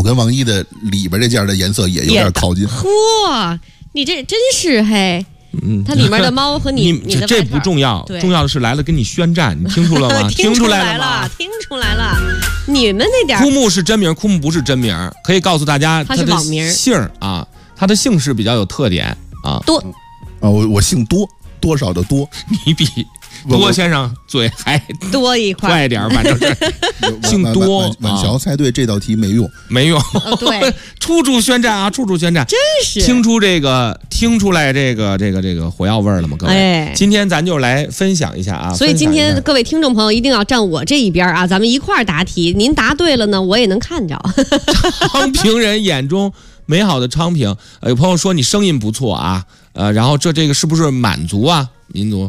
跟王一的里边这件的颜色也有点靠近。 嚯，你这真是嘿。它里面的猫和你的这不重要，重要的是来了跟你宣战，你听出了吗？ 听出来了吗？听出来了，你们那点枯木是真名，枯木不是真名，可以告诉大家， 它是网名姓啊，它的姓氏比较有特点啊。 多啊，我姓多，多少的多， 你比多先生嘴还多一块， 快点，反正是姓多。 晚乔猜对这道题没用， 没用。 对， 处处宣战啊，处处宣战， 真是听出来这个火药味了吗？各位，今天咱就来分享一下啊。 所以今天各位听众朋友一定要站我这一边啊，咱们一块儿答题。您答对了呢，我也能看着。 昌平人眼中美好的昌平，有朋友说你声音不错啊，然后这个是不是满族啊？民族？